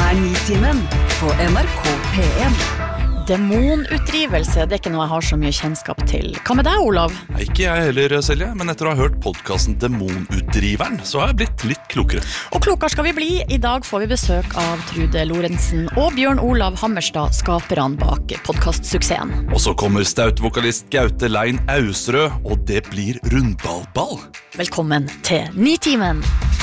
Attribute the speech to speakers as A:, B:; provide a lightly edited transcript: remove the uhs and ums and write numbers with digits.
A: Nitimen på NRK P1.
B: Demonutdrivelse, det ikke noe jeg har så mye kjennskap til. Hva med deg, Olav?
C: Nei, ikke jeg heller, Selje, men etter å ha hørt podcasten Demonutdriveren, så har jeg blitt litt klokere.
B: Og klokere skal vi bli. I dag får vi besøk av Trude Lorentzen og Bjørn Olav Hammerstad, skaperne bak podcastsuksessen.
C: Og så kommer staut-vokalist Gaute Lein Ausrød, og det blir rundballball.
B: Velkommen til Nitimen.